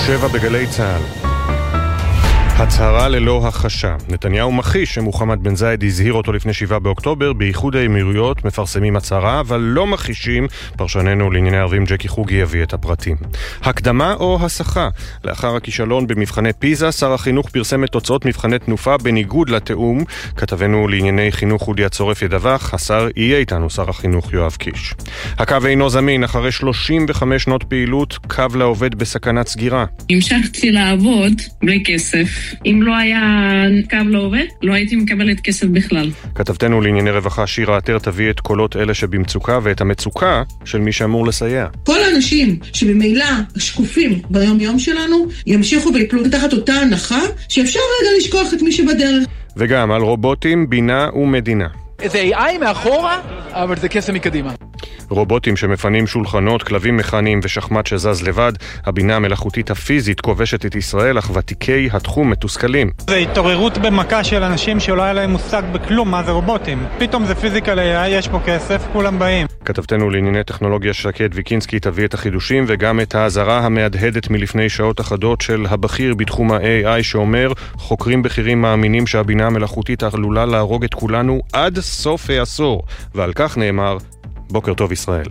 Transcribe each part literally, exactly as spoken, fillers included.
שבע בגלי צהל. הצהרה ללא הכחשה. נתניהו מכחיש שמוחמד בן זייד הזהיר אותו לפני שבעה באוקטובר. באיחוד האמירויות מפרסמים הצהרה, אבל לא מכחישים. פרשננו לענייני ערבים ג'קי חוגי יביא את הפרטים. הקדמה או הסחה? לאחר הכישלון במבחני פיזה, שר החינוך פרסם את תוצאות מבחני תנופה בניגוד לתאום. כתבנו לענייני חינוך חודי הצורף ידווח, השר יהיה איתנו, שר החינוך יואב קיש. הקו אינו זמין, אחרי שלושים וחמש שנות פעילות, קו לעובד בסכנת סגירה. המשכתי לעבוד בלי כסף. אם לא היה קו לעובד, לא הייתי מקבלת כסף בכלל. כתבתנו לענייני רווחה שירה עטר תביא את קולות אלה שבמצוקה ואת המצוקה של מי שאמור לסייע. כל האנשים שבמילא שקופים ביום יום שלנו ימשיכו ויפלו תחת אותה הנחה שאפשר רגע לשכוח את מי שבדרך. וגם על רובוטים, בינה ומדינה. זה איי איי מאחורה, אבל זה קסם מקדימה. רובוטים שמפנים שולחנות, כלבים מכניים ושחמט שזז לבד. הבינה המלאכותית הפיזית כובשת את ישראל, אך ותיקי התחום מתוסכלים. זה התעוררות במכה של אנשים שלא היה להם מושג בכלום מה זה רובוטים. פתאום זה פיזיקל איי איי, יש פה כסף, כולם באים. כתבתנו לענייני טכנולוגיה שקד ויקינסקי תביא את החידושים וגם את האזהרה המהדהדת מלפני שעות אחדות של הבכיר בתחום ה-איי איי שאומר, חוקרים בכירים מאמינים שהבינה המלאכותית עלולה להרוג את כולנו עד סוף העשור, ועל כך נאמר, בוקר טוב ישראל.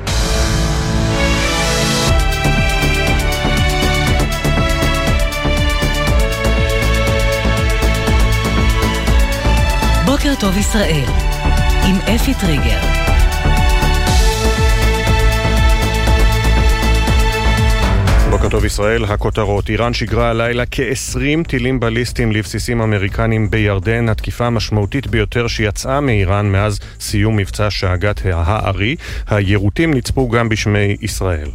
בוקר טוב ישראל עם אפי טריגר. בוקר טוב ישראל, הכותרות. איראן שיגרה הלילה כ-עשרים טילים בליסטיים לבסיסים אמריקנים בירדן, התקיפה המשמעותית ביותר שיצאה מאיראן מאז סיום מבצע שאגת הארי. היירוטים נצפו גם בשמי ישראל.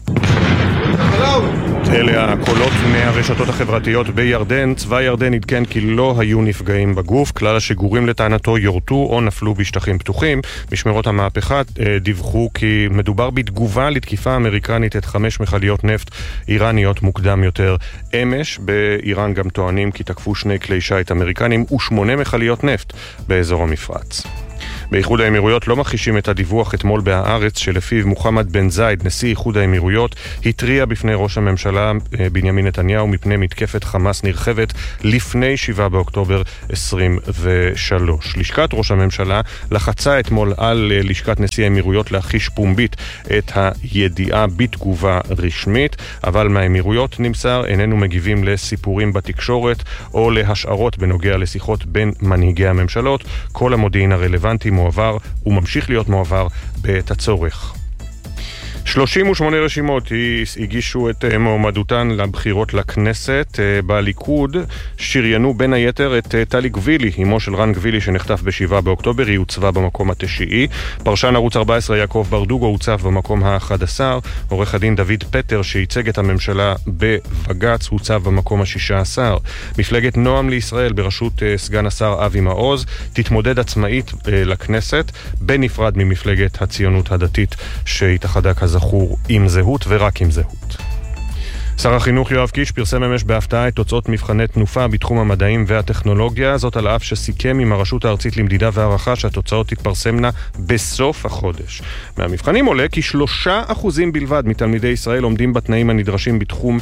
אלה הקולות מהרשתות החברתיות בירדן. צבא ירדן עדכן כי לא היו נפגעים בגוף. כלל השיגורים לטענתו יורטו או נפלו בשטחים פתוחים. משמרות המהפכה דיווחו כי מדובר בתגובה לתקיפה אמריקנית את חמש מכליות נפט איראניות מוקדם יותר אמש. באיראן גם טוענים כי תקפו שני כלי שיט אמריקנים ושמונה מכליות נפט באזור המפרץ. באיחוד האמירויות לא מכחישים את הדיווח אתמול בהארץ שלפיו מוחמד בן זייד, נשיא איחוד האמירויות, התריע בפני ראש הממשלה בנימין נתניהו מפני מתקפת חמאס נרחבת לפני שבעה באוקטובר עשרים ושלוש. לשכת ראש הממשלה לחצה אתמול על לשכת נשיא האמירויות להכחיש פומבית את הידיעה בתגובה רשמית, אבל מהאמירויות נמסר איננו מגיבים לסיפורים בתקשורת או להשערות בנוגע לשיחות בין מנהיגי הממשלות. כל המודיעין הרלוונטי מועבר וממשיך להיות מועבר בעת הצורך. שלושים ושמונה רשימות הגישו את מועמדותן לבחירות לכנסת. בליכוד שריינו בין היתר את טלי גבילי, אמו של רן גבילי שנחטף בשבעה באוקטובר. היא הוצבה במקום התשיעי. פרשן ערוץ ארבע עשרה יעקב ברדוגו הוצב במקום ה-אחד עשר. עורך הדין דוד פטר שייצג את הממשלה בבג"ץ הוצב במקום ה-שישה עשר. מפלגת נועם לישראל בראשות סגן השר אבי מעוז תתמודד עצמאית לכנסת בנפרד ממפלגת הציונות הדתית שהתאחדה כזכור עם זהות ורק עם זהות. שר החינוך יואב קיש פרסם אמש בהפתעה את תוצאות מבחני תנופה בתחום המדעים והטכנולוגיה, זאת על אף שסיכם עם הרשות הארצית למדידה והערכה שהתוצאות תתפרסמנה בסוף החודש. מהמבחנים עולה כי שלושה אחוזים בלבד מתלמידי ישראל עומדים בתנאים הנדרשים בתחום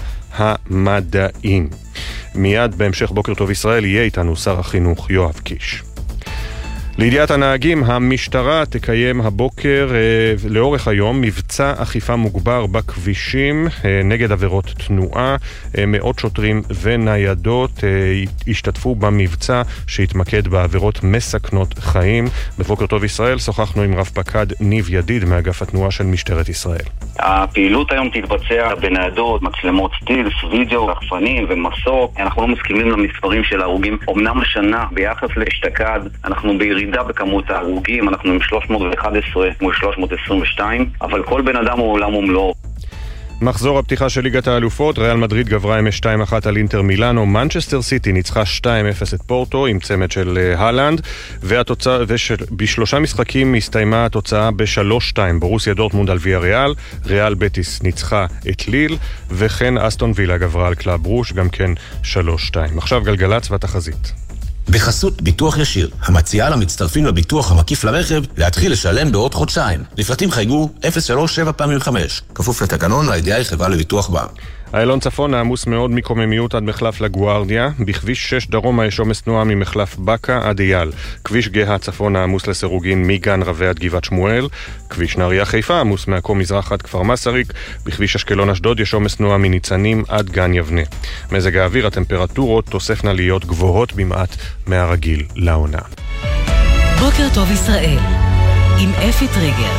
המדעים. מיד בהמשך בוקר טוב ישראל יהיה איתנו שר החינוך יואב קיש. לידיעת הנהגים, המשטרה תקיים הבוקר אה, לאורך היום מבצע אכיפה מוגבר בכבישים אה, נגד עבירות תנועה. אה, מאות שוטרים וניידות אה, השתתפו במבצע שהתמקד בעבירות מסכנות חיים. בבוקר טוב ישראל שוחחנו עם רב פקד ניב ידיד מאגף התנועה של משטרת ישראל. הפעילות היום תתבצע בניידות, מצלמות סטילס, וידאו, רחפנים ומסוק. אנחנו לא מסכימים למספרים של ההרוגים. אמנם לשנה ביחס לאשתקד אנחנו בירידה בכמות ההרוגים, אנחנו עם שלוש מאות ואחת עשרה מול שלוש מאות עשרים ושתיים, אבל כל בן אדם הוא עולם ומלואו. מחזור הפתיחה של ליגת האלופות, ריאל מדריד גברה אמש שתיים אחת על אינטר מילאנו, מנצ'סטר סיטי ניצחה שתיים אפס את פורטו עם צמד של הלנד, והתוצאה, ובשלושה משחקים הסתיימה התוצאה ב-שלוש שתיים, ברוסיה דורטמונד על ויה ריאל, ריאל בטיס ניצחה את ליל, וכן אסטון וילה גברה על קלאב רוש, גם כן שלוש שתיים. עכשיו גלגלצ והתחזית. בחסות ביטוח ישיר, המציעה למצטרפים לביטוח המקיף לרכב להתחיל לשלם בעוד חודשיים. לפרטים חייגו אפס שלוש שבע פעמים חמש, כפוף לתקנון לידיעה חברה לביטוח בע"מ. איילון צפון העמוס מאוד מקוממיות עד מחלף לגוארדיה. בכביש שש דרומה יש עומס תנועה ממחלף בקה עד אייל. כביש גאה צפון העמוס לסירוגין מגן רבי עד גבעת שמואל. כביש נהריה חיפה עמוס מעכו מזרח עד כפר מסריק. בכביש אשקלון אשדוד יש עומס תנועה מניצנים עד גן יבנה. מזג האוויר, הטמפרטורות תוספנה להיות גבוהות במעט מהרגיל לעונה. בוקר טוב ישראל עם אפי טריגר.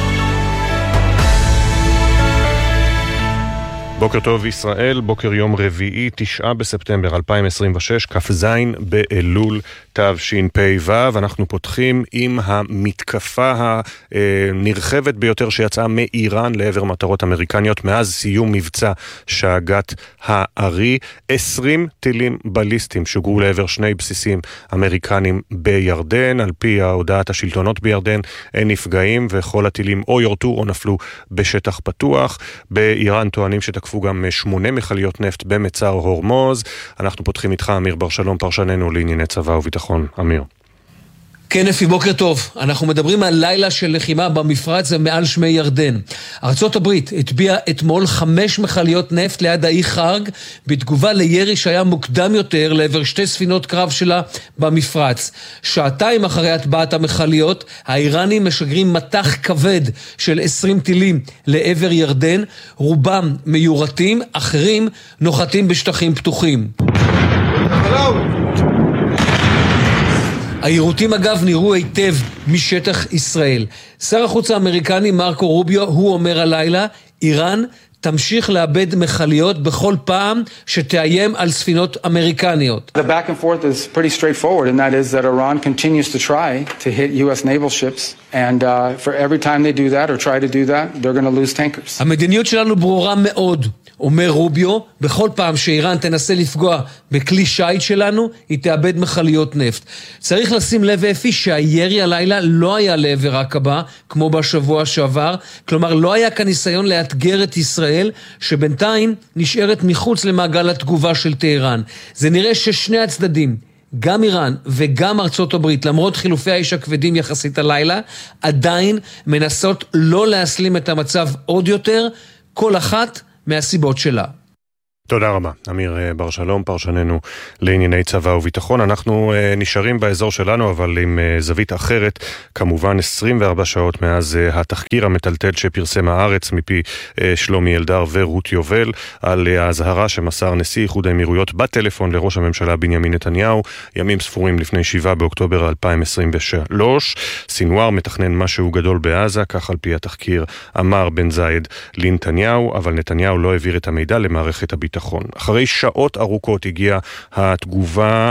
בוקר טוב ישראל, בוקר יום רביעי, תשעה בספטמבר אלפיים עשרים ושש, כ"ז באלול תשפ"ו. אנחנו פותחים עם המתקפה הנרחבת ביותר שיצאה מאיראן לעבר מטרות אמריקניות מאז סיום מבצע שאגת הארי. עשרים טילים בליסטיים שוגרו לעבר שני בסיסים אמריקנים בירדן. על פי הודעת השלטונות בירדן אין נפגעים וכל הטילים או יורטו או נפלו בשטח פתוח. באיראן טוענים שתקפו גם שמונה מכליות נפט במצר הורמוז. אנחנו פותחים איתך אמיר בר שלום, פרשננו לענייני צבא וביטחון. אמיר. כן, אפי, בוקר טוב. אנחנו מדברים על לילה של לחימה במפרץ ומעל שמי ירדן. ארצות הברית הטביעה אתמול חמש מכליות נפט ליד האי חרג, בתגובה לירי שהיה מוקדם יותר לעבר שתי ספינות קרב שלה במפרץ. שעתיים אחרי הטבעת המכליות, האיראנים משגרים מטח כבד של עשרים טילים לעבר ירדן, רובם מיורטים, אחרים נוחתים בשטחים פתוחים. היירוטים אגב נראו היטב משטח ישראל. שר החוץ האמריקני מרקו רוביו, הוא אומר הלילה, איראן תמשיך לאבד מכליות בכל פעם שתאיים על ספינות אמריקניות. The back and forth is pretty straightforward, and that is that Iran continues to try to hit U S naval ships, and uh, for every time they do that or try to do that, they're going to lose tankers. המדיניות שלנו ברורה מאוד, אומר רוביו, בכל פעם שאיראן תנסה לפגוע בכלי שייט שלנו, היא תאבד מכליות נפט. צריך לשים לב אפי שהירי הלילה לא היה לעבר עקבה, כמו בשבוע שעבר, כלומר לא היה כאן ניסיון לאתגר את ישראל, שבינתיים נשארת מחוץ למעגל התגובה של טהרן. זה נראה ששני הצדדים, גם איראן וגם ארצות הברית, למרות חילופי האש הכבדים יחסית הלילה, עדיין מנסות לא להסלים את המצב עוד יותר, כל אחת מהסיבות שלה. תודה רבה, אמיר בר שלום, פרשננו לענייני צבא וביטחון. אנחנו נשארים באזור שלנו, אבל עם זווית אחרת, כמובן עשרים וארבע שעות מאז התחקיר המטלטל שפרסם הארץ מפי שלומי אלדר ורות יובל, על ההזהרה שמסר נשיא איחוד האמירויות בטלפון לראש הממשלה בנימין נתניהו, ימים ספורים לפני שבעה באוקטובר אלפיים עשרים ושלוש. סינואר מתכנן משהו גדול בעזה, כך על פי התחקיר אמר בן זייד לנתניהו, אבל נתניהו לא העביר את המידע למערכת הביטחון. אחרי שעות ארוכות הגיעה התגובה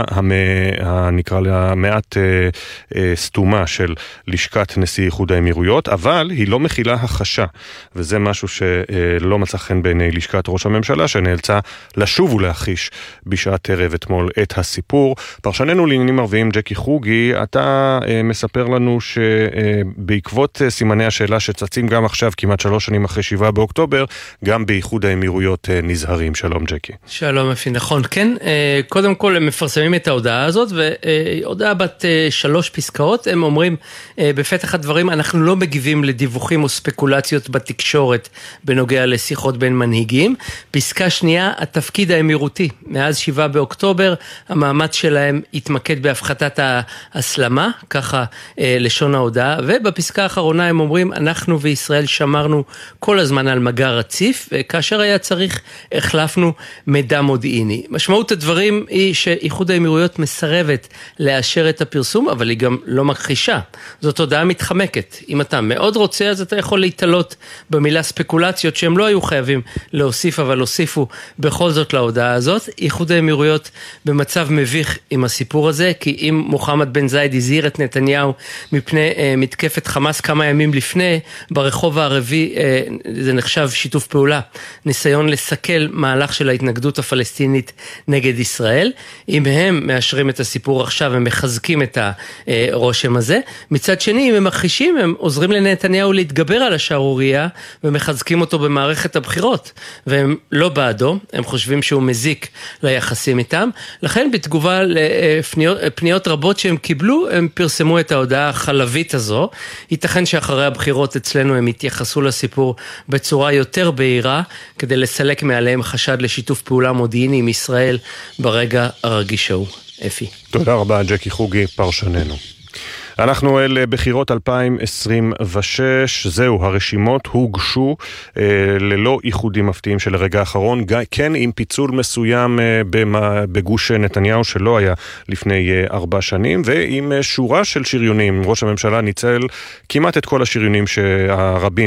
הנקרא לה מעט אה, אה, סתומה של לשכת נשיא איחוד האמירויות, אבל היא לא מכילה החשה, וזה משהו שלא מצא חן בעיני לשכת ראש הממשלה, שנאלצה לשוב ולהחיש בשעת ערב אתמול את הסיפור. פרשננו לעניינים ערביים ג'קי חוגי, אתה אה, מספר לנו שבעקבות אה, סימני השאלה שצצים גם עכשיו, כמעט שלוש שנים אחרי שבעה באוקטובר, גם באיחוד האמירויות אה, נזהרים. שלום ג'קי. שלום אפי, נכון, כן. קודם כל הם מפרסמים את ההודעה הזאת, והודעה בת שלוש פסקאות, הם אומרים בפתח הדברים, אנחנו לא מגיבים לדיווחים או ספקולציות בתקשורת בנוגע לשיחות בין מנהיגים. פסקה שנייה, התפקיד האמירותי. מאז שבעה באוקטובר, המאמץ שלהם התמקד בהפחתת ההסלמה, ככה לשון ההודעה, ובפסקה האחרונה הם אומרים, אנחנו וישראל שמרנו כל הזמן על מגע רציף, וכאשר היה צריך, החלפנו מידע מודיעיני. משמעות הדברים היא שאיחוד האמירויות מסרבת לאשר את הפרסום, אבל היא גם לא מכחישה. זאת הודעה מתחמקת. אם אתה מאוד רוצה, אז אתה יכול להתעלות במילה ספקולציות שהם לא היו חייבים להוסיף, אבל הוסיפו בכל זאת להודעה הזאת. איחוד האמירויות במצב מביך עם הסיפור הזה, כי אם מוחמד בן זייד הזהיר את נתניהו מפני אה, מתקפת חמאס כמה ימים לפני, ברחוב הערבי אה, זה נחשב שיתוף פעולה, ניסיון לסכל מהלך של ההתנגדות הפלסטינית נגד ישראל. אם הם מאשרים את הסיפור עכשיו, הם מחזקים את הרושם הזה. מצד שני, אם הם מכחישים, הם עוזרים לנתניהו להתגבר על השערוריה, ומחזקים אותו במערכת הבחירות. והם לא בעדו, הם חושבים שהוא מזיק ליחסים איתם. לכן, בתגובה לפניות פניות רבות שהם קיבלו, הם פרסמו את ההודעה החלבית הזו. ייתכן שאחרי הבחירות אצלנו הם התייחסו לסיפור בצורה יותר בהירה, כדי לסלק מעליהם חשד לשיתוף פעולה מודיעיני עם ישראל ברגע הרגיש ההוא. אפי. תודה רבה, ג'קי חוגי, פרשננו. אנחנו אל בחירות אלפיים עשרים ושש, זהו, הרשימות הוגשו אה, ללא איחודים מפתיעים של הרגע האחרון, כן עם פיצול מסוים אה, בגוש נתניהו שלא היה לפני אה, ארבע שנים, ועם אה, שורה של שריונים. ראש הממשלה ניצל כמעט את כל השריונים הרבים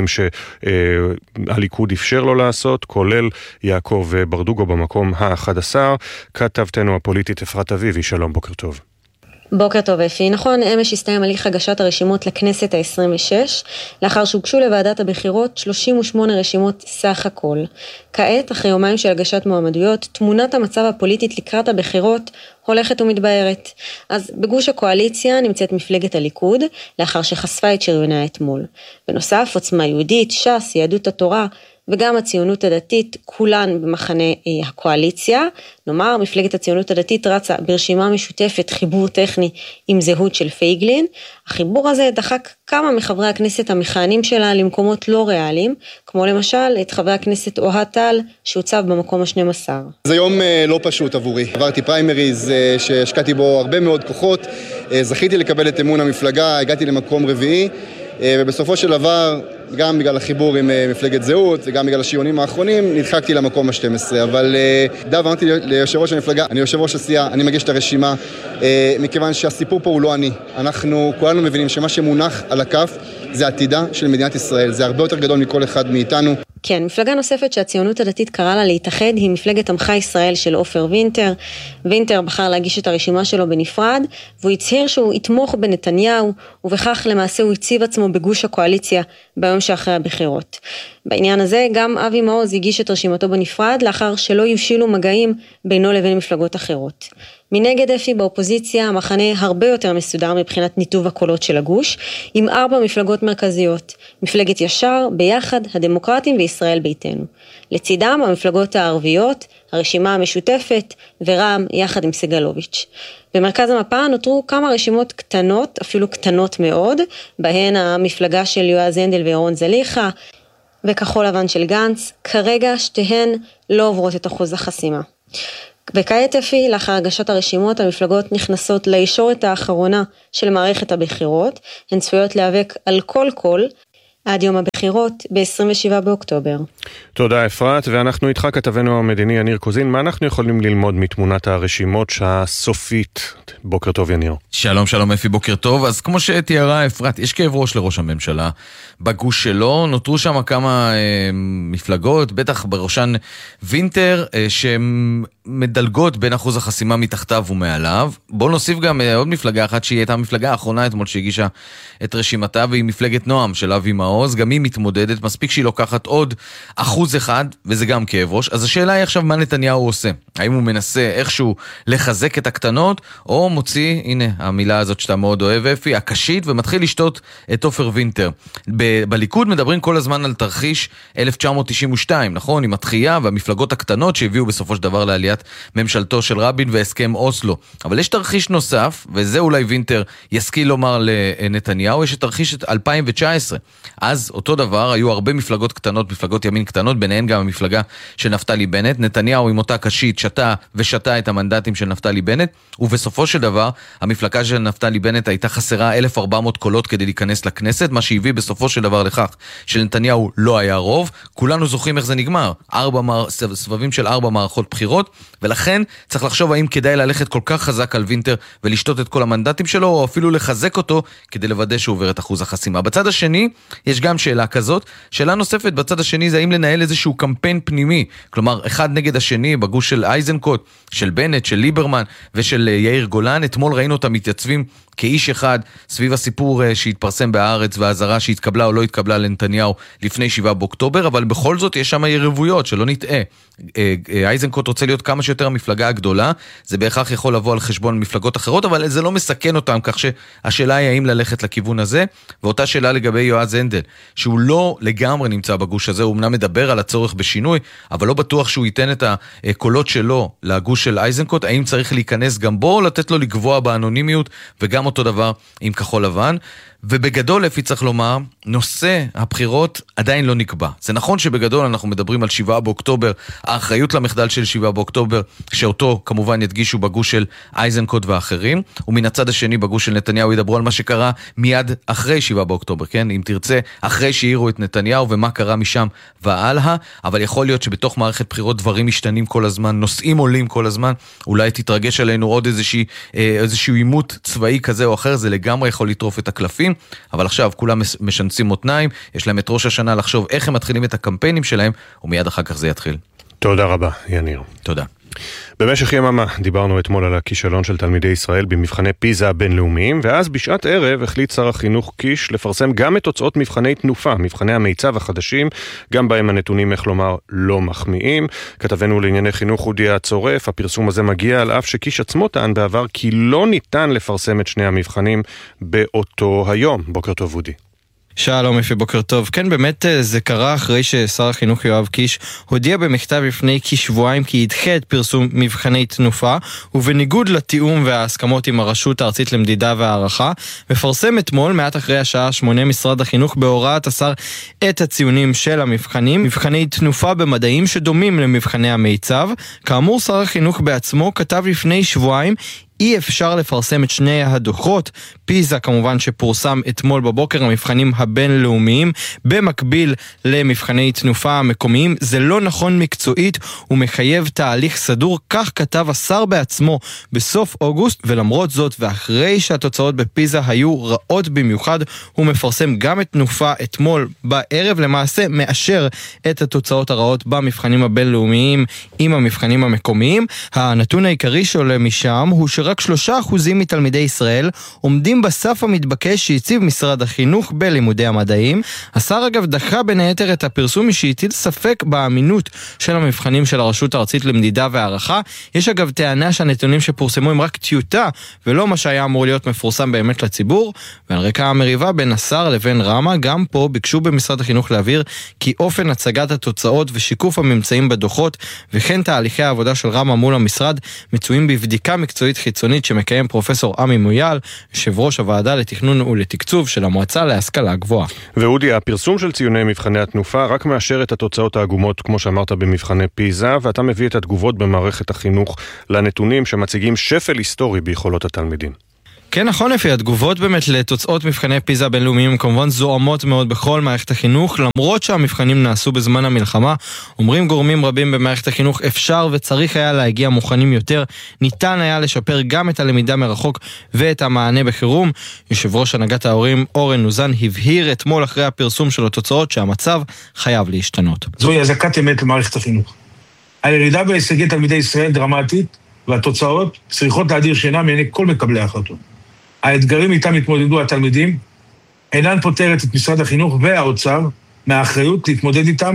שהליכוד אפשר לו לעשות, כולל יעקב ברדוגו במקום ה-אחד עשר. כתבתנו הפוליטית אפרת אביבי, שלום, בוקר טוב. בוקר טוב אפי. נכון, אמש הסתיים הליך הגשת הרשימות לכנסת ה-עשרים ושש, לאחר שהוגשו לוועדת הבחירות שלושים ושמונה רשימות סך הכל. כעת, אחרי יומיים של הגשת מועמדויות, תמונת המצב הפוליטית לקראת הבחירות הולכת ומתבהרת. אז בגוש הקואליציה נמצאת מפלגת הליכוד, לאחר שחשפה את שריוניה אתמול. בנוסף, עוצמה יהודית, ש"ס, יהדות התורה, וגם הציונות הדתית, כולן במחנה אה, הקואליציה. נאמר, מפלגת הציונות הדתית רצה ברשימה משותפת חיבור טכני עם זהות של פייגלין. החיבור הזה דחק כמה מחברי הכנסת המכהנים שלה למקומות לא ריאליים, כמו למשל את חבר הכנסת אוהד טל, שהוצב במקום ה-שנים עשר. זה יום אה, לא פשוט עבורי. עברתי פריימריז אה, שהשקעתי בו הרבה מאוד כוחות, אה, זכיתי לקבל את אמון המפלגה, הגעתי למקום רביעי, ובסופו של דבר, גם בגלל החיבור עם מפלגת זהות, וגם בגלל השיעונים האחרונים, נדחקתי למקום ה-שתים עשרה. אבל דו, אמרתי ליושב ראש המפלגה, אני יושב ראש הסיעה, אני מגיש את הרשימה, מכיוון שהסיפור פה הוא לא אני. אנחנו כולנו מבינים שמה שמונח על הכף זה עתידה של מדינת ישראל. זה הרבה יותר גדול מכל אחד מאיתנו. כן, מפלגה נוספת שהציונות הדתית קראה לה להתאחד היא מפלגת עמך ישראל של עופר וינטר. וינטר בחר להגיש את הרשימה שלו בנפרד, והוא הצהיר שהוא יתמוך בנתניהו, ובכך למעשה הוא הציב עצמו בגוש הקואליציה ביום שאחרי הבחירות. בעניין הזה גם אבי מעוז הגיש את רשימתו בנפרד, לאחר שלא יבשילו מגעים בינו לבין מפלגות אחרות. מנגד אפי באופוזיציה, המחנה הרבה יותר מסודר מבחינת ניתוב הקולות של הגוש, עם ארבע מפלגות מרכזיות, מפלגת ישר, ביחד, הדמוקרטים וישראל ביתנו. לצידם המפלגות הערביות, הרשימה המשותפת ורע"מ יחד עם סגלוביץ'. במרכז המפה נותרו כמה רשימות קטנות, אפילו קטנות מאוד, בהן המפלגה של יועז הנדל וירון זליכה, וכחול לבן של גנץ, כרגע שתיהן לא עוברות את אחוז החסימה. וכעת אפי, לאחר הגשת הרשימות, המפלגות נכנסות לישורת האחרונה של מערכת הבחירות, הן צפויות להיאבק על כל קול, עד יום הבחירות ב-עשרים ושבעה באוקטובר. תודה אפרת, ואנחנו איתך כתבנו המדיני יניר קוזין. מה אנחנו יכולים ללמוד מתמונת הרשימות הסופית? בוקר טוב יניר. שלום שלום אפי, בוקר טוב. אז כמו שתיארה אפרת, יש כאב ראש לראש הממשלה בגוש שלו, נותרו שם כמה אה, מפלגות, בטח בראשן וינטר, אה, שמדלגות בין אחוז החסימה מתחתיו ומעליו. בואו נוסיף גם אה, עוד מפלגה אחת שהיא הייתה המפלגה האחרונה אתמול שהגישה את רשימתה, והיא מפלגת נועם של אבי מעוז, גם היא מתמודדת, מספיק שהיא לוקחת עוד אחוז אחד, וזה גם כאב ראש. אז השאלה היא עכשיו מה נתניהו עושה. האם הוא מנסה איכשהו לחזק את הקטנות, או מוציא, הנה המילה הזאת שאתה מאוד אוהב אפי, הקשית, ומתחיל לשתות את עופר וינטר. ב- בליכוד מדברים כל הזמן על תרחיש אלף תשע מאות תשעים ושתיים, נכון? עם התחייה והמפלגות הקטנות שהביאו בסופו של דבר לעליית ממשלתו של רבין והסכם אוסלו. אבל יש תרחיש נוסף, וזה אולי וינטר ישכיל לומר לנתניהו, יש את תרחיש אלפיים תשע עשרה. אז אותו דבר, היו הרבה מפלגות קטנות, מפלגות ימין קטנות, ביניהן גם המפלגה של נפתלי בנט. נתניהו עם אותה קשית שתה ושתה את המנדטים של נפתלי בנט, ובסופו של דבר, המפלגה של נפתלי בנט הייתה חסרה אלף וארבע מאות קולות כדי להיכנס לכנסת, מה שהביא בסופו של דבר לכך שלנתניהו לא היה רוב. כולנו זוכרים איך זה נגמר, ארבע מר... סבבים של ארבע מערכות בחירות, ולכן צריך לחשוב האם כדאי ללכת כל כך חזק על וינטר ולשתות את כל המנדטים שלו, או אפילו לחזק אותו כדי לוודא שהוא עובר את אחוז החסימה. בצד השני, יש גם שאלה כזאת. שאלה נוספת בצד השני זה האם לנהל איזשהו קמפיין פנימי, כלומר אחד נגד השני, בגוש של אייזנקוט, של בנט, של ליברמן ושל יאיר גולן. אתמול ראינו אותם מתייצבים כאיש אחד סביב הסיפור שהתפרסם בארץ והזרה שהתקבלה או לא התקבלה לנתניהו לפני שבעה באוקטובר, אבל בכל זאת יש שם יריבויות, שלא נטעה. אייזנקוט רוצה להיות כמה שיותר המפלגה הגדולה, זה בהכרח יכול לבוא על חשבון מפלגות אחרות, אבל זה לא מסכן אותם, כך שהשאלה היא האם ללכת לכיוון הזה. ואותה שאלה לגבי יועז הנדל, שהוא לא לגמרי נמצא בגוש הזה, הוא אמנם מדבר על הצורך בשינוי, אבל לא בטוח שהוא ייתן את הקולות שלו לגוש של אייזנקוט, האם צריך להיכנס גם בו, או לתת לו לגבוע באנונימיות, וגם אותו דבר עם כחול לבן, ובגדול, לפי צריך לומר, נושא הבחירות עדיין לא נקבע. זה נכון שבגדול אנחנו מדברים על שבעה באוקטובר, האחריות למחדל של שבעה באוקטובר, שאותו כמובן ידגישו בגוש של אייזנקוט ואחרים, ומן הצד השני בגוש של נתניהו ידברו על מה שקרה מיד אחרי שבעה באוקטובר, כן? אם תרצה, אחרי שהעירו את נתניהו ומה קרה משם והלאה, אבל יכול להיות שבתוך מערכת בחירות דברים משתנים כל הזמן, נושאים עולים כל הזמן, אולי תתרגש עלינו עוד איזושהי, איזשהו עימות צבאי כזה או אחר, זה לגמרי יכול לטרוף את הקלפים, אבל עכשיו כולם משנסים מותניים, יש להם את ראש השנה לחשוב איך הם מתחילים את הקמפיינים שלהם, ומיד אחר כך זה יתחיל. תודה רבה, יניר. תודה. במשך יממה דיברנו אתמול על הכישלון של תלמידי ישראל במבחני פיזה הבינלאומיים, ואז בשעת ערב החליט שר החינוך קיש לפרסם גם את תוצאות מבחני תנופה, מבחני המיצב החדשים, גם בהם הנתונים, איך לומר, לא מחמיאים. כתבנו לענייני חינוך אודי הצורף, הפרסום הזה מגיע על אף שקיש עצמו טען בעבר כי לא ניתן לפרסם את שני המבחנים באותו היום. בוקר טוב אודי. שלום אפי, בוקר טוב. כן, באמת זה קרה אחרי ששר החינוך יואב קיש הודיע במכתב לפני כשבועיים כי ידחה את פרסום מבחני תנופה, ובניגוד לתיאום וההסכמות עם הרשות הארצית למדידה והערכה, מפרסם אתמול, מעט אחרי השעה שמונה, משרד החינוך בהוראת השר את הציונים של המבחנים, מבחני תנופה במדעים שדומים למבחני המיצב. כאמור, שר החינוך בעצמו כתב לפני שבועיים אי אפשר לפרסם את שני הדוחות, פיזה כמובן שפורסם אתמול בבוקר, המבחנים הבינלאומיים, במקביל למבחני תנופה המקומיים, זה לא נכון מקצועית ומחייב תהליך סדור, כך כתב השר בעצמו בסוף אוגוסט, ולמרות זאת ואחרי שהתוצאות בפיזה היו רעות במיוחד, הוא מפרסם גם את תנופה אתמול בערב, למעשה מאשר את התוצאות הרעות במבחנים הבינלאומיים עם המבחנים המקומיים. הנתון העיקרי שעולה משם הוא ש רק שלושה אחוזים מתלמידי ישראל עומדים בסף המתבקש שהציב משרד החינוך בלימודי המדעים. השר אגב דחה בין היתר את הפרסום שהטיל ספק באמינות של המבחנים של הרשות הארצית למדידה והערכה. יש אגב טענה שהנתונים שפורסמו הם רק טיוטה ולא מה שהיה אמור להיות מפורסם באמת לציבור, ועל רקע המריבה בין השר לבין רמה, גם פה ביקשו במשרד החינוך להעביר כי אופן הצגת התוצאות ושיקוף הממצאים בדוחות וכן תהליכי העבודה של רמה מול המשרד מצויים בבדיקה מקצועית חיצונית שמקיים פרופסור עמי מויאל, יושב ראש הוועדה לתכנון ולתקצוב של המועצה להשכלה גבוהה. ואודי, הפרסום של ציוני מבחני התנופה רק מאשר את התוצאות העגומות, כמו שאמרת, במבחני פיזה, ואתה מביא את התגובות במערכת החינוך לנתונים שמציגים שפל היסטורי ביכולות התלמידים. כן, נכון אפי, התגובות באמת לתוצאות מבחני פיזה הבינלאומיים כמובן זוהמות מאוד בכל מערכת החינוך, למרות שהמבחנים נעשו בזמן המלחמה. אומרים גורמים רבים במערכת החינוך, אפשר וצריך היה להגיע מוכנים יותר, ניתן היה לשפר גם את הלמידה מרחוק ואת המענה בחירום. יושב ראש הנהגת ההורים אורן נוזן הבהיר אתמול אחרי הפרסום של התוצאות שהמצב חייב להשתנות. זוהי אזעקת אמת למערכת החינוך. הירידה בהישגי תלמידי ישראל דרמטית, והתוצאות צריכות להדיר שינה מעיני כל מקבלי ההחלטות. האתגרים איתם התמודדו התלמידים, אינן פותרת את משרד החינוך והאוצר מהאחריות להתמודד איתם,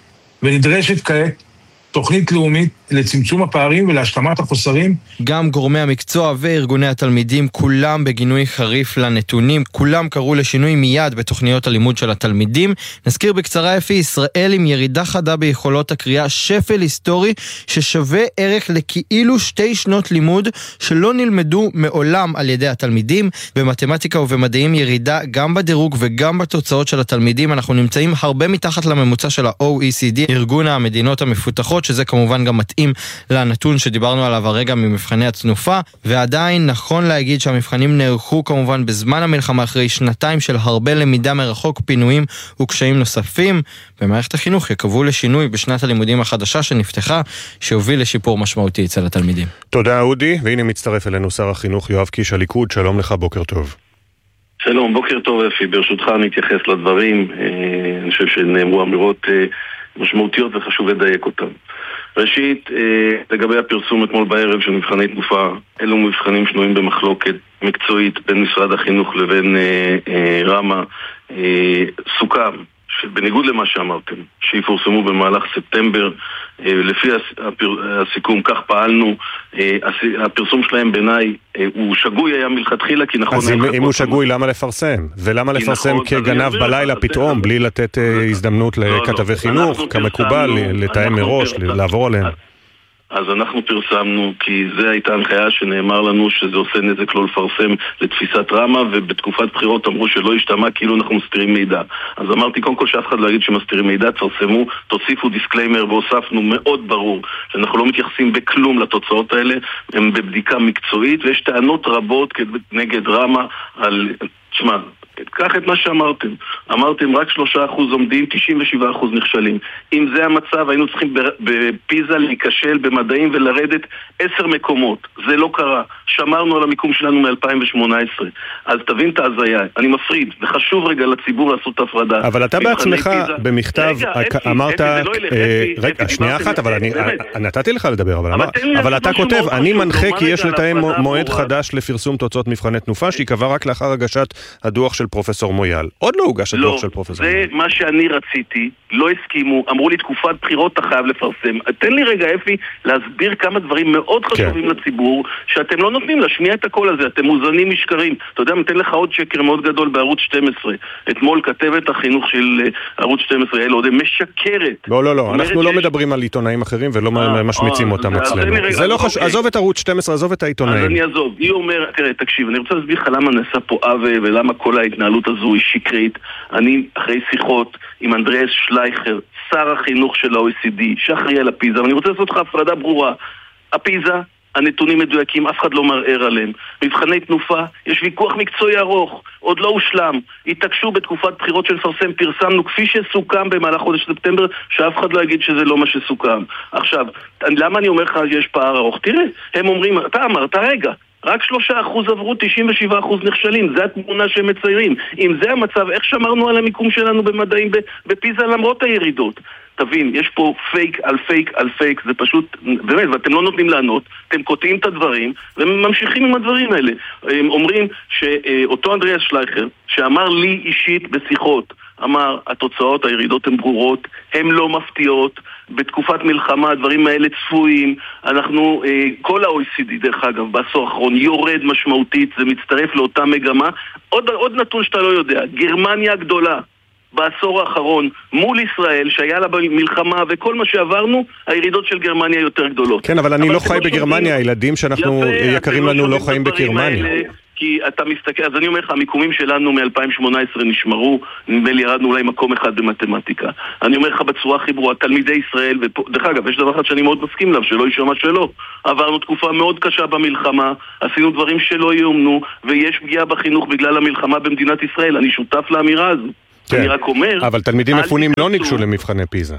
ונדרשת כעת תוכנית לאומית לצמצום הפערים ולהשלמת החוסרים. גם גורמי המקצוע וארגוני התלמידים כולם בגינוי חריף לנתונים, כולם קראו לשינוי מיד בתוכניות הלימוד של התלמידים. נזכיר בקצרה אפי, ישראל עם ירידה חדה ביכולות הקריאה, שפל היסטורי ששווה ערך לכאילו שתי שנות לימוד שלא נלמדו מעולם על ידי התלמידים. במתמטיקה ובמדעים ירידה גם בדירוג וגם בתוצאות של התלמידים, אנחנו נמצאים הרבה מתחת לממוצע של ה-O E C D, ארגון המדינות המפותחות, שזה כמובן גם מתאים לנתון שדיברנו עליו הרגע ממבחני התנופה, ועדיין נכון להגיד שהמבחנים נערכו כמובן בזמן המלחמה אחרי שנתיים של הרבה למידה מרחוק, פינויים וקשיים נוספים. במערכת החינוך יקבעו לשינוי בשנת הלימודים החדשה שנפתחה, שהוביל לשיפור משמעותי אצל התלמידים. תודה אודי, והנה מצטרף אלינו שר החינוך יואב קיש הליכוד, שלום לך, בוקר טוב. שלום, בוקר טוב אפי, ברשותך אני אתייחס לדברים, אני חושב שנאמרו אמירות משמעותיות וחשוב לדייק אותם. ראשית, לגבי הפרסום אתמול בערב של מבחני תנופה, אלו מבחנים שנויים במחלוקת מקצועית בין משרד החינוך לבין רמה, סוכם, שבניגוד למה שאמרתם, שיפורסמו במהלך ספטמבר, לפי הסיכום, כך פעלנו. הפרסום שלהם בעיניי הוא שגוי היה מלכתחילה, כי נכון... אז אם הוא שגוי, למה לפרסם? ולמה לפרסם כגנב בלילה פתאום, בלי לתת הזדמנות לכתבי חינוך, כמקובל, לתאם מראש, לעבור עליהם? אז אנחנו פרסמנו, כי זו הייתה הנחיה שנאמר לנו שזה עושה נזק לא לפרסם לתפיסת רמה, ובתקופת בחירות אמרו שלא ישתמע כאילו אנחנו מסתירים מידע. אז אמרתי קודם כל שאף אחד לא יגיד שמסתירים מידע, תפרסמו, תוסיפו דיסקליימר, והוספנו מאוד ברור שאנחנו לא מתייחסים בכלום לתוצאות האלה, הם בבדיקה מקצועית, ויש טענות רבות נגד רמה על... תשמע, קח את מה שאמרתם. אמרתם רק שלושה אחוז עומדים, תשעים ושבעה אחוז נכשלים. אם זה המצב, היינו צריכים בפיזה להיכשל במדעים ולרדת עשר מקומות. זה לא קרה. שמרנו על המיקום שלנו מ-אלפיים שמונה עשרה. אז תבין את ההזיה. אני מפריד, וחשוב רגע לציבור לעשות הפרדה. אבל אתה בעצמך במכתב אמרת... רגע, שנייה אחת, אבל אני נתתי לך לדבר, אבל אתה כותב, אני מנחה כי יש לתאם מועד חדש לפרסום תוצאות מבחני תנופה, שיקבע רק לאחר הגשת הדוח של פרופסור מויאל. עוד לא הוגש הדוח לא, של פרופסור מויאל. זה מה שאני רציתי, לא הסכימו, אמרו לי תקופת בחירות אתה חייב לפרסם. תן לי רגע אפי להסביר כמה דברים מאוד חשובים כן. לציבור, שאתם לא נותנים להשמיע את הקול הזה, אתם מוזנים משקרים. אתה יודע, נתן לך עוד שקר מאוד גדול בערוץ שתים עשרה. אתמול כתבת החינוך של ערוץ שתים עשרה, יעל עודד, משקרת. לא, לא, לא, אנחנו לא מדברים על עיתונאים אחרים ולא משמיצים אותם אצלנו. זה לא חשוב, עזוב את ערוץ שתים עשרה, עזוב את העיתונאים. אז אני אעזוב. היא אומר, תראה, תקשיב, אני רוצה להסביר לך למה נעשה פה עוול ולמה כל ההתנהלות הזו היא שקרית. אני אחרי שיחות עם אנדריאס שלייכר, שר החינוך של ה-או אי סי די, שאחראי על הפיזה, ואני רוצה לעשות לך הפרדה ברורה. הפיזה, הנתונים מדויקים, אף אחד לא מערער עליהם. מבחני תנופה, יש ויכוח מקצועי ארוך, עוד לא הושלם. התעקשו בתקופת בחירות של פרסם, פרסמנו כפי שסוכם במהלך חודש ספטמבר, שאף אחד לא יגיד שזה לא מה שסוכם. עכשיו, למה אני אומר לך שיש פער ארוך? תראה, הם אומרים, אתה אמרת, רגע, רק שלושה אחוז עברו, תשעים ושבעה אחוז נכשלים. זה התמונה שהם מציירים. אם זה המצב, איך שמרנו על המיקום שלנו במדעים בפיזה למרות הירידות? תבין, יש פה פייק על פייק על פייק, זה פשוט, באמת, ואתם לא נותנים לענות, אתם קוטעים את הדברים, וממשיכים עם הדברים האלה. הם אומרים שאותו אנדריאס שלייכר, שאמר לי אישית בשיחות, אמר, התוצאות, הירידות הן ברורות, הן לא מפתיעות, בתקופת מלחמה הדברים האלה צפויים, אנחנו, כל ה-או אי סי די, דרך אגב, בעשור האחרון, יורד משמעותית, זה מצטרף לאותה מגמה. עוד, עוד נתון שאתה לא יודע, גרמניה הגדולה, בעשור האחרון, מול ישראל, שהיה לה במלחמה וכל מה שעברנו, הירידות של גרמניה יותר גדולות. כן, אבל אני לא חי בגרמניה, הילדים שאנחנו יקרים לנו לא חיים בגרמניה. כי אתה מסתכל, אז אני אומר לך, המיקומים שלנו מ-אלפיים שמונה עשרה נשמרו, נדמה לי ירדנו אולי מקום אחד במתמטיקה. אני אומר לך בצורה הכי ברורה, תלמידי ישראל, ודרך אגב, יש דבר אחד שאני מאוד מסכים לה, שלא יישמע שלא. עברנו תקופה מאוד קשה במלחמה, עשינו דברים שלא יאומנו, ויש פגיעה בחינוך בגלל המלחמה במדינת ישראל. אני שותף לאמירה הזו. אני רק אומר... אבל תלמידים מפונים לא ניגשו למבחני פיזה.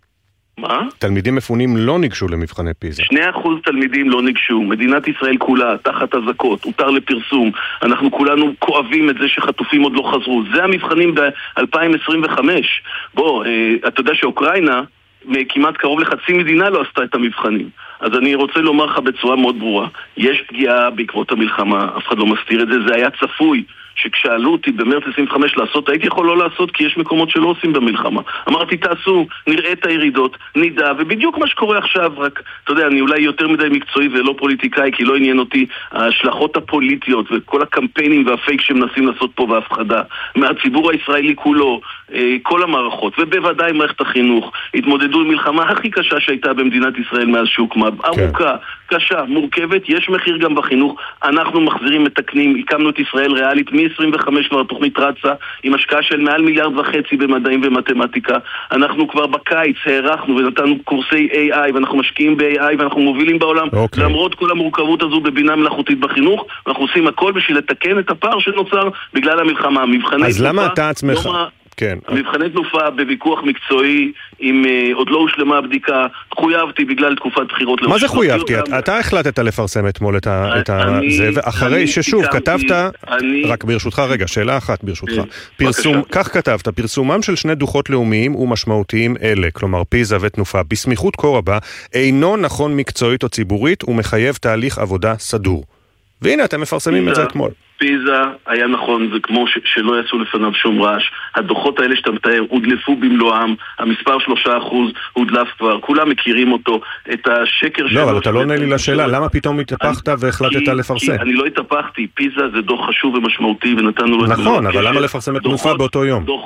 מה? תלמידים מפונים לא ניגשו למבחני פיזה. שני אחוז תלמידים לא ניגשו. מדינת ישראל כולה, תחת הזקות, הותר לפרסום. אנחנו כולנו כואבים את זה שחטופים עוד לא חזרו. זה המבחנים ב-אלפיים עשרים וחמש. בוא, אה, אתה יודע שאוקראינה, כמעט קרוב לחצי מדינה לא עשתה את המבחנים. אז אני רוצה לומר לך בצורה מאוד ברורה. יש פגיעה בעקבות המלחמה, אף אחד לא מסתיר את זה, זה היה צפוי. שכשאלו אותי במרץ עשרים וחמש לעשות, הייתי יכול לא לעשות כי יש מקומות שלא עושים במלחמה. אמרתי תעשו, נראה את הירידות, נדע, ובדיוק מה שקורה עכשיו, רק, אתה יודע, אני אולי יותר מדי מקצועי ולא פוליטיקאי, כי לא עניין אותי ההשלכות הפוליטיות וכל הקמפיינים והפייק שמנסים לעשות פה בהפחדה, מהציבור הישראלי כולו, כל המערכות, ובוודאי מערכת החינוך, התמודדו עם מלחמה הכי קשה שהייתה במדינת ישראל מאז שהוקמה, ארוכה, קשה, מורכבת, יש מחיר גם בחינוך, אנחנו מחזירים, מתקנים, הקמנו את ישראל ריאלית מ-עשרים וחמש כבר התוכנית רצה עם השקעה של מעל מיליארד וחצי במדעים ומתמטיקה. אנחנו כבר בקיץ הערכנו ונתנו קורסי איי איי ואנחנו משקיעים ב-איי איי ואנחנו מובילים בעולם okay. למרות כל המורכבות הזו בבינה מלאכותית בחינוך, ואנחנו עושים הכל בשביל לתקן את הפער שנוצר בגלל המלחמה. אז למה אתה עצמך? כן. המבחני תנופה בוויכוח מקצועי, אם uh, עוד לא הושלמה הבדיקה, חויבתי בגלל תקופת בחירות. מה זה חויבתי? אתה, אתה החלטת לפרסם אתמול את ה, את זה, ואחרי ששוב כתבת, אני... רק ברשותך רגע, שאלה אחת ברשותך. פרסום, כך כתבת, פרסומם של שני דוחות לאומיים ומשמעותיים אלה, כלומר פיזה ותנופה, בסמיכות כה רבה, אינו נכון מקצועית או ציבורית, ומחייב תהליך עבודה סדור. והנה אתם מפרסמים את זה אתמול. פיזה היה נכון, זה כמו ש- שלא יעשו לפניו שום רעש. הדוחות האלה שאתה מתאר הודלפו במלואם, המספר שלושה אחוז הודלף כבר, כולם מכירים אותו, את השקר שלו... לא, אבל אתה לא עונה לי לשאלה, למה פתאום התהפכת והחלטת לפרסם? אני לא התהפכתי, פיזה זה דוח חשוב ומשמעותי ונתנו לו... נכון, אבל למה לפרסם את תנופה באותו יום? דוחות,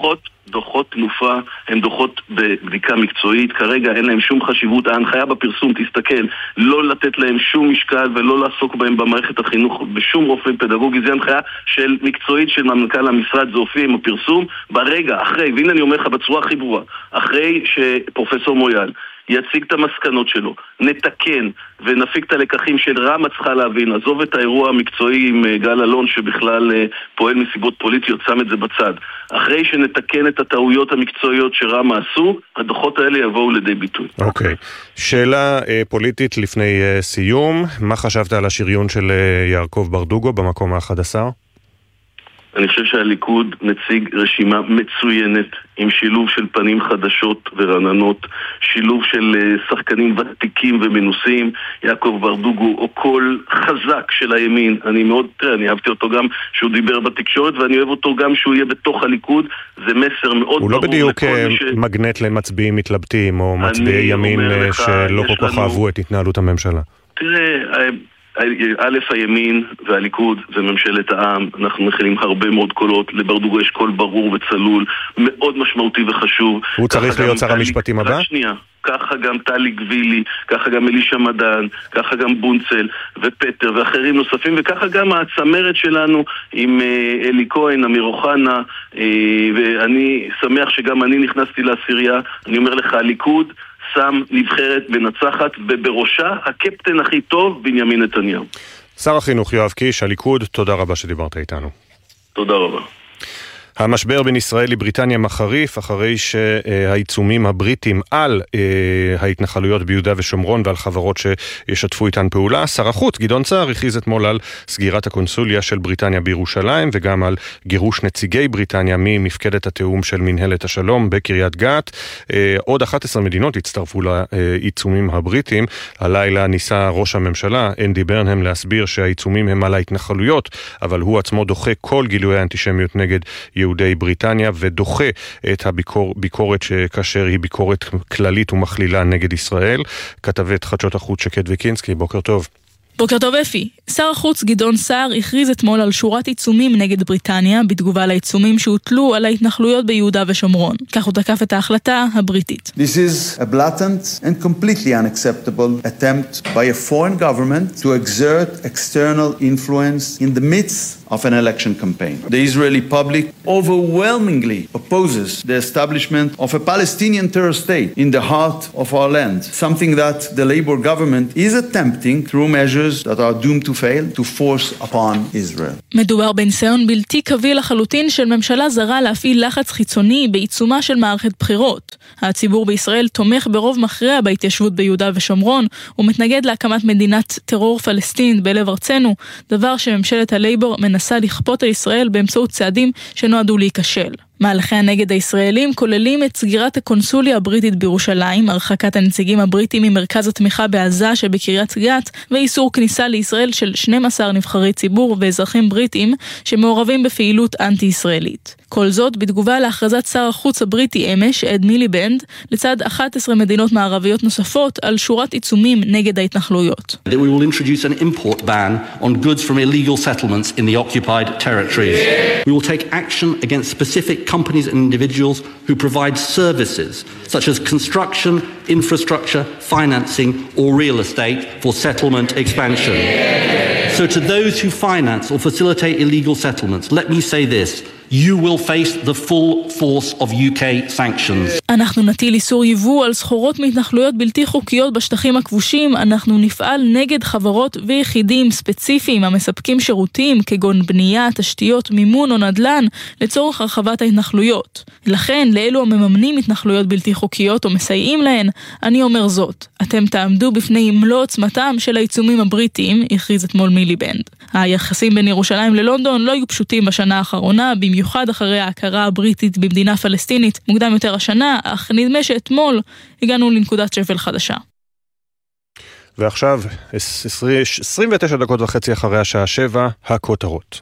דוחות תנופה הם דוחות בבדיקה מקצועית, כרגע אין להם שום חשיבות, ההנחיה בפרסום, תסתכל, לא לתת להם שום משקל ולא לעסוק בהם במערכת החינוך בשום אופן פדגוגי, זה הנחיה של מקצועית של מנכ"ל המשרד, זה הופיע עם הפרסום, ברגע, אחרי, והנה אני אומר לך בצורה הכי ברורה, אחרי שפרופסור מויאל יציג את המסקנות שלו, נתקן ונפיק את הלקחים של רמה צריכה להבין, עזוב את האירוע המקצועי עם גל אלון שבכלל פועל מסיבות פוליטיות, שם את זה בצד. אחרי שנתקן את הטעויות המקצועיות שרמה עשו, הדוחות האלה יבואו לידי ביטוי. אוקיי. Okay. שאלה אה, פוליטית לפני אה, סיום, מה חשבת על השריון של אה, יעקב ברדוגו במקום ה-אחד עשר? אני חושב שהליכוד מציג רשימה מצוינת עם שילוב של פנים חדשות ורעננות, שילוב של שחקנים ותיקים ומנוסים, יעקב ברדוגו או קול חזק של הימין. אני מאוד, תראה, אני אהבתי אותו גם שהוא דיבר בתקשורת, ואני אוהב אותו גם שהוא יהיה בתוך הליכוד. זה מסר מאוד ברור. הוא לא בדיוק ש... מגנט למצביעים מתלבטים או מצביעי ימין שלא כל כך אהבו את התנהלות הממשלה. תראה, א', הימין והליכוד וממשלת העם, אנחנו מכילים הרבה מאוד קולות, לברדוגו יש קול ברור וצלול, מאוד משמעותי וחשוב. הוא צריך להיות שר המשפטים הבא? שנייה, ככה גם טלי גבילי, ככה גם אלישע מדן, ככה גם בונצל ופטר ואחרים נוספים, וככה גם הצמרת שלנו עם אלי כהן, אמיר אוחנה, ואני שמח שגם אני נכנסתי לעשירייה. אני אומר לך, הליכוד שם נבחרת מנצחת, ובראשה הקפטן הכי טוב, בנימין נתניהו. שר החינוך יואב קיש, הליכוד, תודה רבה שדיברת איתנו. תודה רבה. המשבר בין ישראל לבריטניה מחריף אחרי שהעיצומים הבריטים על ההתנחלויות ביהודה ושומרון ועל חברות שישתפו איתן פעולה. שר החוץ גדעון סער הכריז אתמול על סגירת הקונסוליה של בריטניה בירושלים וגם על גירוש נציגי בריטניה ממפקדת התיאום של מנהלת השלום בקריית גת. עוד אחת עשרה מדינות הצטרפו לעיצומים הבריטים. הלילה ניסה ראש הממשלה אנדי ברנהם להסביר שהעיצומים הם על ההתנחלויות, אבל הוא עצמו דוחה כל גילויי האנטישמיות נגד יהודי בריטניה ודוחה את הביקורת שכאשר היא ביקורת כללית ומכלילה נגד ישראל. כתבת חדשות החוץ שקד וקינסקי, בוקר טוב. בוקר טוב אפי. שר החוץ גדעון סער הכריז אתמול על שורת עיצומים נגד בריטניה בתגובה לעיצומים שהוטלו על ההתנחלויות ביהודה ושומרון. כך הוא תקף את ההחלטה הבריטית. This is a blatant and completely unacceptable attempt by a foreign government to exert external influence in the midst of an election campaign. The Israeli public overwhelmingly opposes the establishment of a Palestinian terror state in the heart of our land, something that the Labour government is attempting through measures that are doomed to fail to force upon Israel. מדובר בניסיון בלתי קביל לחלוטין של ממשלה זרה להפעיל לחץ חיצוני בעיצומה של מערכת בחירות. הציבור בישראל תומך ברוב מכריע בהתיישבות ביהודה ושומרון ומתנגד להקמת מדינת טרור פלסטינית בלב ארצנו, דבר שממשלת הלייבור מנסה לכפות על ישראל באמצעות צעדים שנועדו להיכשל. מהלכי הנגד הישראלים כוללים את סגירת הקונסוליה הבריטית בירושלים, הרחקת הנציגים הבריטים ממרכז התמיכה בעזה שבקריית גת, ואיסור כניסה לישראל של שנים עשר נבחרי ציבור ואזרחים בריטים שמעורבים בפעילות אנטי-ישראלית. כל זאת בתגובה להכרזת שר החוץ הבריטי אמש, אד מיליבנד, לצד אחת עשרה מדינות מערביות נוספות על שורת עיצומים נגד ההתנחלויות. That we will introduce an import ban on goods from illegal settlements in the occupied territories. We will take action against specific companies and individuals who provide services such as construction, infrastructure, financing or real estate for settlement expansion. So to those who finance or facilitate illegal settlements, let me say this. You will face the full force of U K sanctions. אנחנו נטיל איסור יבוא על סחורות מהתנחלויות בלתי חוקיות בשטחים הכבושים. אנחנו נפעל נגד חברות ויחידים ספציפיים המספקים שירותים כגון בנייה, תשתיות, מימון או נדל"ן לצורך הרחבת ההתנחלויות. לכן, לאלו המממנים התנחלויות בלתי חוקיות או מסייעים להן, אני אומר זאת. אתם תעמדו בפני מלוא עוצמתם של העיצומים הבריטיים, הכריז אתמול מיליבנד. היחסים בין ירושלים ללונדון לא היו פשוטים בשנה האחרונה, במיוחד אחרי ההכרה הבריטית במדינה פלסטינית מוקדם יותר השנה, אך נדמה שאתמול הגענו לנקודת שפל חדשה. ועכשיו, עשרים ותשע דקות וחצי אחרי השעה שבע, הכותרות.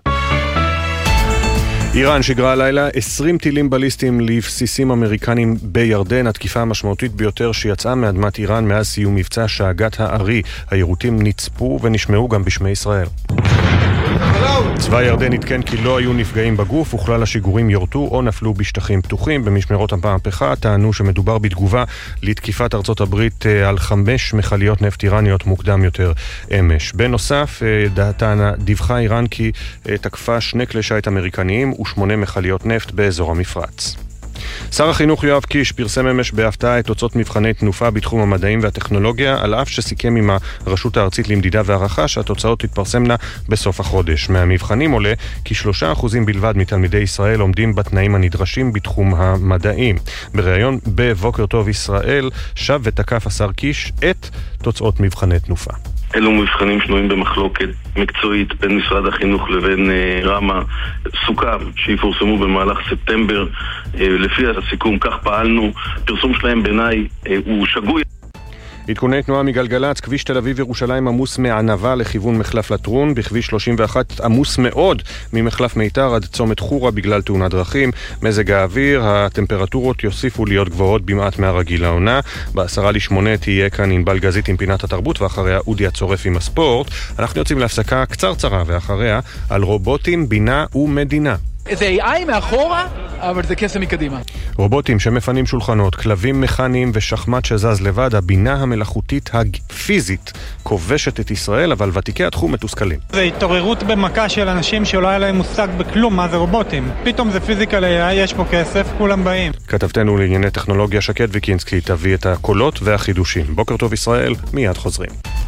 איראן שיגרה הלילה עשרים טילים בליסטיים לבסיסים אמריקנים בירדן, התקיפה המשמעותית ביותר שיצאה מאדמת איראן מאז סיום מבצע שאגת הארי. היירוטים נצפו ונשמעו גם בשמי ישראל. צבא ירדן עדכן כי לא היו נפגעים בגוף וכלל השיגורים יורטו או נפלו בשטחים פתוחים. במשמרות המהפכה טענו שמדובר בתגובה לתקיפת ארצות הברית על חמש מכליות נפט איראניות מוקדם יותר אמש. בנוסף, דיווחה איראן כי תקפה שני כלי שיט אמריקניים ושמונה מכליות נפט באזור המפרץ. שר החינוך יואב קיש פרסם אמש בהפתעה את תוצאות מבחני תנופה בתחום המדעים והטכנולוגיה, על אף שסיכם עם הרשות הארצית למדידה והערכה שהתוצאות תתפרסמנה בסוף החודש. מהמבחנים עולה כי שלושה אחוזים בלבד מתלמידי ישראל עומדים בתנאים הנדרשים בתחום המדעים. בריאיון בבוקר טוב ישראל שב ותקף השר קיש את תוצאות מבחני תנופה. אלו מבחנים שנויים במחלוקת מקצועית בין משרד החינוך לבין uh, רמה. סוכם שיפורסמו במהלך ספטמבר. uh, לפי הסיכום כך פעלנו. פרסום שלהם בעיניי uh, הוא שגוי. עדכוני תנועה מגלגלץ, כביש תל אביב ירושלים עמוס מענבה לכיוון מחלף לטרון, בכביש שלושים ואחת עמוס מאוד ממחלף מיתר עד צומת חורה בגלל תאונת דרכים. מזג האוויר, הטמפרטורות יוסיפו להיות גבוהות במעט מהרגיל לעונה. בעשרה לשמונה תהיה כאן ענבל גזית עם פינת התרבות, ואחריה אודי הצורף עם הספורט. אנחנו יוצאים להפסקה קצרצרה, ואחריה על רובוטים, בינה ומדינה. זה איי איי מאחורה, אבל זה קסם מקדימה. רובוטים שמפנים שולחנות, כלבים מכניים ושחמט שזז לבד, הבינה המלאכותית הפיזית כובשת את ישראל, אבל ותיקי התחום מתוסכלים. זה התעוררות במכה של אנשים שלא היה להם מושג בכלום מה זה רובוטים. פתאום זה פיזיקל איי איי, יש פה כסף, כולם באים. כתבתנו לענייני טכנולוגיה שקד ויקינסקי תביא את הקולות והחידושים. בוקר טוב ישראל, מיד חוזרים.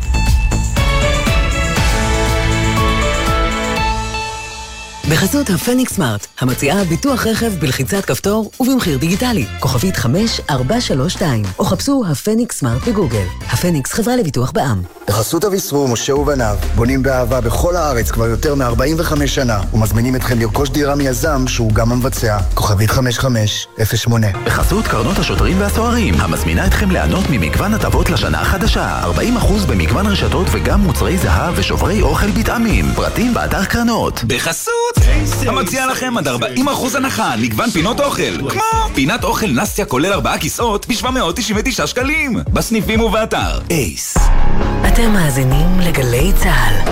בחסות הפניקס סמארט, המציעה ביטוח רכב בלחיצת כפתור ובמחיר דיגיטלי, כוכבית חמש ארבע שלוש שתיים, או חפשו הפניקס סמארט בגוגל. הפניקס חברה לביטוח בע"מ. בחסות אביסרו, משה ובניו, בונים באהבה בכל הארץ כבר יותר מ-ארבעים וחמש שנה, ומזמינים אתכם לרכוש דירה מיזם שהוא גם המבצע, כוכבית חמש חמש אפס שמונה. בחסות קרנות השוטרים והסוהרים, המזמינה אתכם ליהנות ממגוון הטבות לשנה החדשה, ארבעים אחוז במגוון רשתות וגם מוצרי זהב ושוברי אוכל בטעמים. פרטים באתר קרנות. בחסות המציע לכם עד ארבעים אחוז הנחה על מגוון פינות אוכל, כמו פינת אוכל נסטיה כולל ארבעה כיסאות ב-שבע מאות תשעים ותשעה שקלים, בסניפים ובאתר אייס. אתם מאזינים לגלי צה"ל.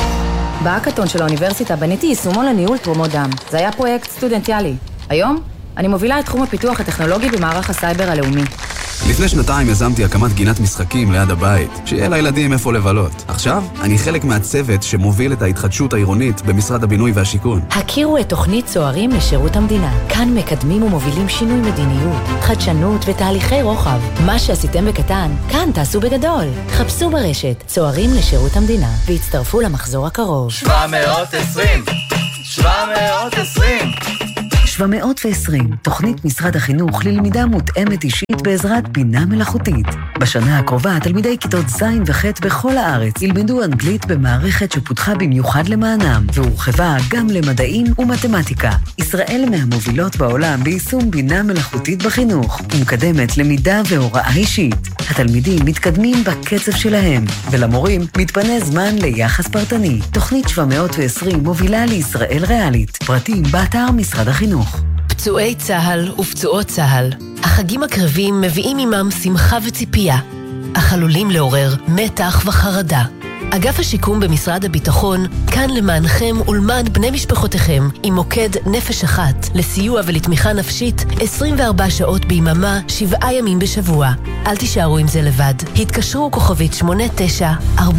בהאקתון של האוניברסיטה בניתי יישומון לניהול תרומות דם. זה היה פרויקט סטודנטיאלי. היום אני מובילה את תחום הפיתוח הטכנולוגי במערך הסייבר הלאומי. לפני שנתיים יזמתי הקמת גינת משחקים ליד הבית, שיהיה לילדים איפה לבלות. עכשיו אני חלק מהצוות שמוביל את ההתחדשות העירונית במשרד הבינוי והשיכון. הכירו את תוכנית צוערים לשירות המדינה. כאן מקדמים ומובילים שינוי מדיניות, חדשנות ותהליכי רוחב. מה שעשיתם בקטן, כאן תעשו בגדול. חפשו ברשת צוערים לשירות המדינה והצטרפו למחזור הקרוב. שבע מאות ועשרים שבע מאות ועשרים שבע מאות ועשרים, תוכנית משרד החינוך ללמידה מותאמת אישית בעזרת בינה מלאכותית. בשנה הקרובה, תלמידי כיתות ז' וח' בכל הארץ ילמדו אנגלית במערכת שפותחה במיוחד למענם, והורחבה גם למדעים ומתמטיקה. ישראל מהמובילות בעולם ביישום בינה מלאכותית בחינוך, ומקדמת למידה והוראה אישית. התלמידים מתקדמים בקצב שלהם, ולמורים מתפנה זמן ליחס פרטני. תוכנית שבע מאות ועשרים מובילה לישראל ריאלית. פרטים באתר משרד החינוך. פצועי צה"ל ופצועות צה"ל, החגים הקרבים מביאים עמם שמחה וציפייה, אך עלולים לעורר מתח וחרדה. אגף השיקום במשרד הביטחון כאן למענכם ולמען בני משפחותיכם עם מוקד נפש אחת לסיוע ולתמיכה נפשית עשרים וארבע שעות ביממה, שבעה ימים בשבוע. אל תישארו עם זה לבד. התקשרו כוכבית שמונה תשע ארבע